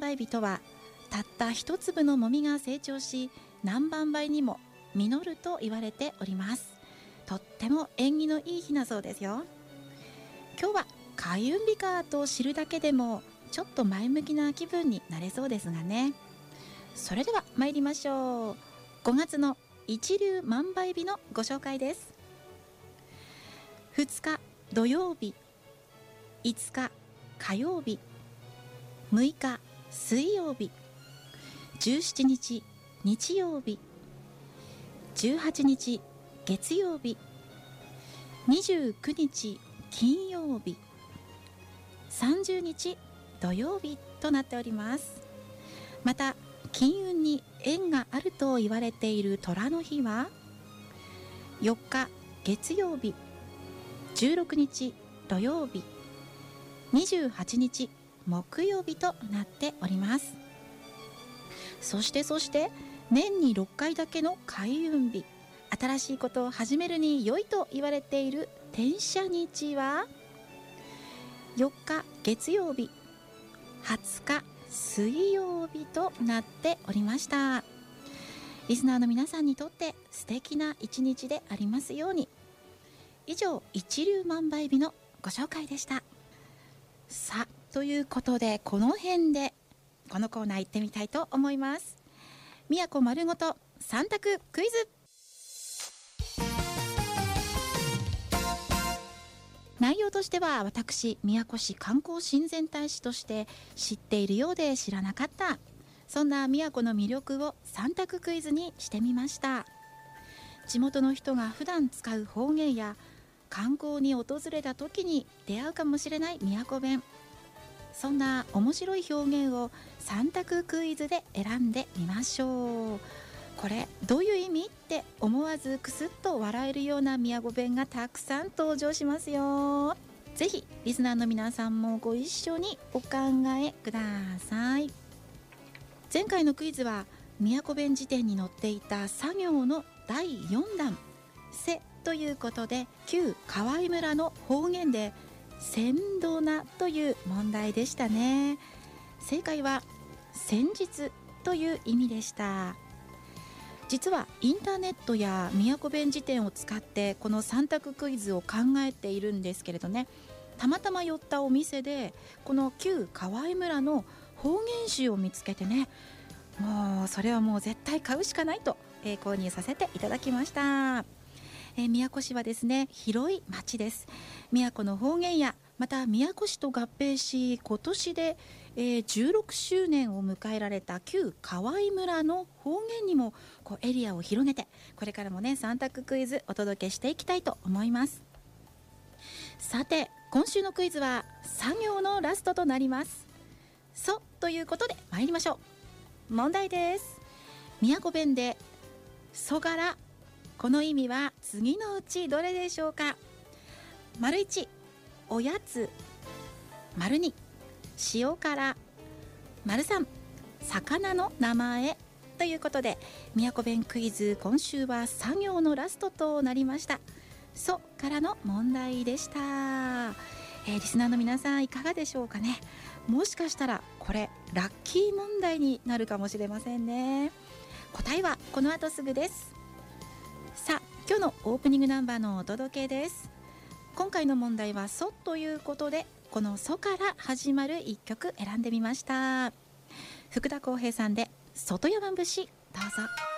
梅日とは、たった一粒のもみが成長し何万倍にも実ると言われております。とっても縁起のいい日だそうですよ。今日は開運日かと知るだけでもちょっと前向きな気分になれそうですがね。それでは参りましょう。5月の一粒万倍日のご紹介です。2日土曜日、5日火曜日、6日水曜日、17日日曜日、18日月曜日、29日金曜日、30日土曜日となっております。また金運に縁があると言われている寅の日は4日月曜日、16日土曜日、28日木曜日となっております。そして年に6回だけの開運日、新しいことを始めるに良いと言われている天赦日は4日月曜日、20日水曜日となっておりました。リスナーの皆さんにとって素敵な一日でありますように。以上、一粒万倍日のご紹介でした。さあ、ということでこの辺でこのコーナー行ってみたいと思います。宮古丸ごと3択クイズ。内容としては、私宮古市観光親善大使として知っているようで知らなかった、そんな宮古の魅力を3択クイズにしてみました。地元の人が普段使う方言や観光に訪れた時に出会うかもしれない宮古弁、そんな面白い表現を3択クイズで選んでみましょう。これどういう意味って思わずクスッと笑えるような宮古弁がたくさん登場しますよ。ぜひリスナーの皆さんもご一緒にお考えください。前回のクイズは宮古弁辞典に載っていた作業の第4弾せということで、旧河合村の方言で先度なという問題でしたね。正解は先日という意味でした。実はインターネットや宮古弁辞典を使ってこの3択クイズを考えているんですけれどね、たまたま寄ったお店でこの旧河合村の方言集を見つけてね、もうそれはもう絶対買うしかないと、購入させていただきました。宮古市はですね、広い町です。宮古の方言やまた宮古市と合併し、今年で、16周年を迎えられた旧河合村の方言にもエリアを広げて、これからもね3択クイズお届けしていきたいと思います。さて今週のクイズは作業のラストとなります。そということで参りましょう。問題です。宮古弁でそがら、この意味は次のうちどれでしょうか。丸1おやつ、丸2塩辛、丸3魚の名前ということで、宮古弁クイズ今週は作業のラストとなりました。そからの問題でした。リスナーの皆さんいかがでしょうかね。もしかしたらこれラッキー問題になるかもしれませんね。答えはこの後すぐです。さあ、今日のオープニングナンバーのお届けです。今回の問題はそということで、このそから始まる一曲選んでみました。福田浩平さんで外山節、どうぞ。